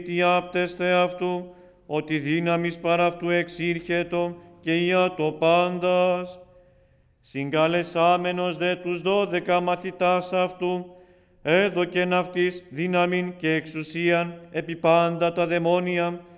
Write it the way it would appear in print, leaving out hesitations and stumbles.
τι άπτεστε αυτού, ότι δύναμις παρά αυτού εξήρχετο και ία το πάντας. Συγκαλεσάμενος δε τους 12 μαθητάς αυτού, έδωκεν αυτοῖς δύναμιν και εξουσίαν επί πάντα τα δαιμόνια